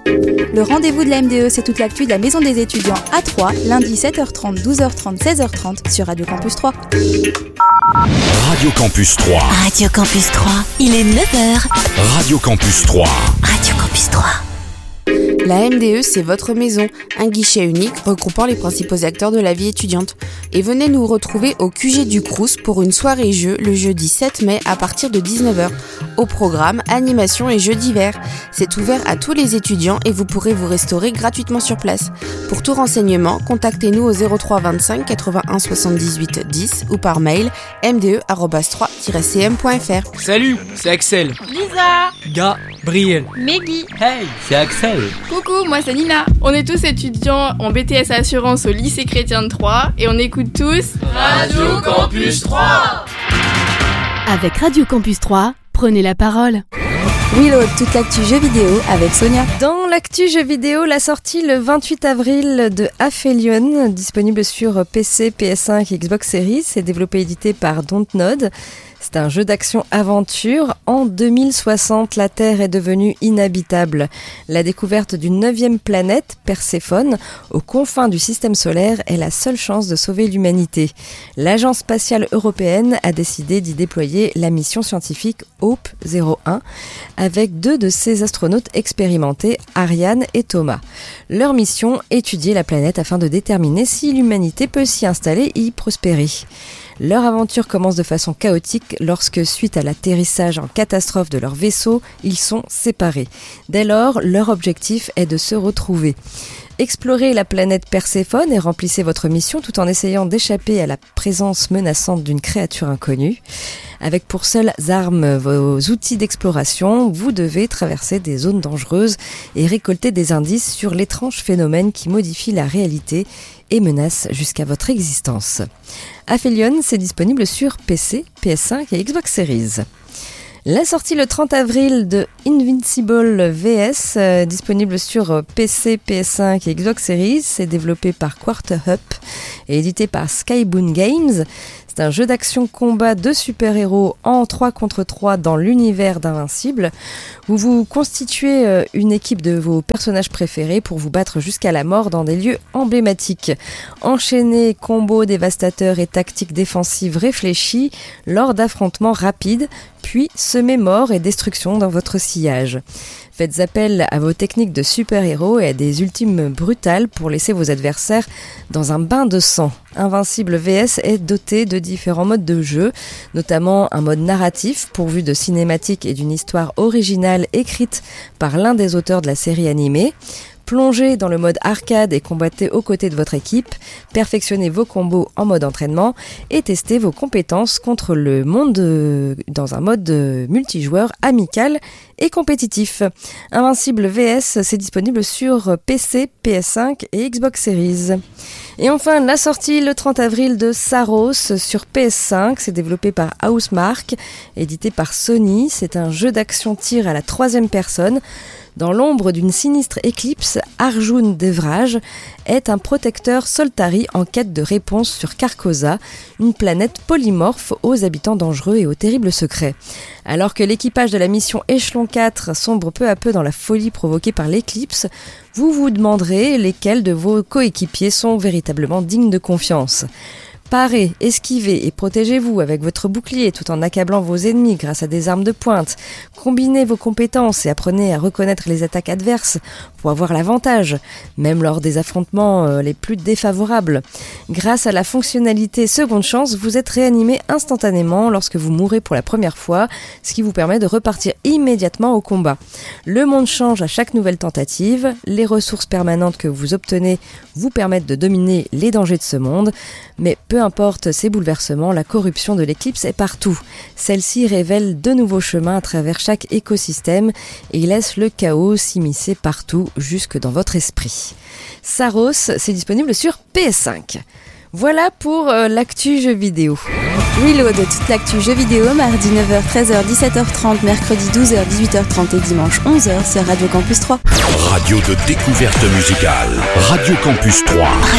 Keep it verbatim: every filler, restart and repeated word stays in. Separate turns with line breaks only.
Le rendez-vous de la M D E, c'est toute l'actu de la Maison des étudiants à Troyes, lundi sept heures trente, douze heures trente, seize heures trente sur Radio Campus trois.
Radio Campus trois.
Radio Campus trois, il est neuf heures.
Radio Campus trois.
Radio Campus trois.
La M D E, c'est votre maison, un guichet unique regroupant les principaux acteurs de la vie étudiante. Et venez nous retrouver au Q G du Crous pour une soirée jeu le jeudi sept mai à partir de dix-neuf heures. Au programme, animation et jeux divers. C'est ouvert à tous les étudiants et vous pourrez vous restaurer gratuitement sur place. Pour tout renseignement, contactez-nous au zéro trois vingt-cinq quatre-vingt-un soixante-dix-huit dix ou par mail m d e arobase trois tiret c m point f r.
Salut, c'est Axel.
Lisa.
Gabriel.
Meggy.
Hey, c'est Axel.
Coucou, moi c'est Nina. On est tous étudiants en B T S Assurance au lycée chrétien de Troyes et on écoute tous
Radio Campus trois.
Avec Radio Campus trois, prenez la parole.
Willow, toute l'actu jeux vidéo avec Sonia.
Dans l'actu jeux vidéo, la sortie le vingt-huit avril de Aphelion, disponible sur P C, P S cinq et Xbox Series. C'est développé et édité par Dontnod. C'est un jeu d'action-aventure. En deux mille soixante, la Terre est devenue inhabitable. La découverte d'une neuvième planète, Perséphone, aux confins du système solaire, est la seule chance de sauver l'humanité. L'Agence spatiale européenne a décidé d'y déployer la mission scientifique Hope zéro un avec deux de ses astronautes expérimentés, Ariane et Thomas. Leur mission, étudier la planète afin de déterminer si l'humanité peut s'y installer et y prospérer. Leur aventure commence de façon chaotique lorsque, suite à l'atterrissage en catastrophe de leur vaisseau, ils sont séparés. Dès lors, leur objectif est de se retrouver. Explorez la planète Perséphone et remplissez votre mission tout en essayant d'échapper à la présence menaçante d'une créature inconnue. Avec pour seules armes vos outils d'exploration, vous devez traverser des zones dangereuses et récolter des indices sur l'étrange phénomène qui modifie la réalité et menace jusqu'à votre existence. Aphelion, c'est disponible sur P C, P S cinq et Xbox Series. La sortie le trente avril de Invincible V S, euh, disponible sur P C, P S cinq et Xbox Series, c'est développé par Quarter Up et édité par Skybound Games. C'est un jeu d'action-combat de super-héros en trois contre trois dans l'univers d'Invincible. Vous vous constituez une équipe de vos personnages préférés pour vous battre jusqu'à la mort dans des lieux emblématiques. Enchaînez combos dévastateurs et tactiques défensives réfléchies lors d'affrontements rapides, puis semez mort et destruction dans votre sillage. Faites appel à vos techniques de super-héros et à des ultimes brutales pour laisser vos adversaires dans un bain de sang. Invincible V S est doté de différents modes de jeu, notamment un mode narratif pourvu de cinématiques et d'une histoire originale écrite par l'un des auteurs de la série animée. Plongez dans le mode arcade et combattez aux côtés de votre équipe, perfectionnez vos combos en mode entraînement et testez vos compétences contre le monde de, dans un mode multijoueur amical et compétitif. Invincible V S, c'est disponible sur P C, P S cinq et Xbox Series. Et enfin, la sortie le trente avril de Saros sur P S cinq, c'est développé par Housemarque, édité par Sony. C'est un jeu d'action-tir à la troisième personne. Dans l'ombre d'une sinistre éclipse, Arjun Devraj est un protecteur Soltari en quête de réponse sur Carcosa, une planète polymorphe aux habitants dangereux et aux terribles secrets. Alors que l'équipage de la mission Échelon quatre sombre peu à peu dans la folie provoquée par l'éclipse, vous vous demanderez lesquels de vos coéquipiers sont véritablement dignes de confiance. Parez, esquivez et protégez-vous avec votre bouclier tout en accablant vos ennemis grâce à des armes de pointe. Combinez vos compétences et apprenez à reconnaître les attaques adverses pour avoir l'avantage, même lors des affrontements euh, les plus défavorables. Grâce à la fonctionnalité Seconde Chance, vous êtes réanimé instantanément lorsque vous mourrez pour la première fois, ce qui vous permet de repartir immédiatement au combat. Le monde change à chaque nouvelle tentative, les ressources permanentes que vous obtenez vous permettent de dominer les dangers de ce monde, mais peu importe ces bouleversements, la corruption de l'éclipse est partout. Celle-ci révèle de nouveaux chemins à travers chaque écosystème et laisse le chaos s'immiscer partout, jusque dans votre esprit. Saros, c'est disponible sur P S cinq. Voilà pour euh, l'actu jeux vidéo.
Reload, toute l'actu jeux vidéo, mardi neuf heures, treize heures, dix-sept heures trente, mercredi douze heures, dix-huit heures trente et dimanche onze heures sur Radio Campus trois.
Radio de découverte musicale. Radio Campus trois.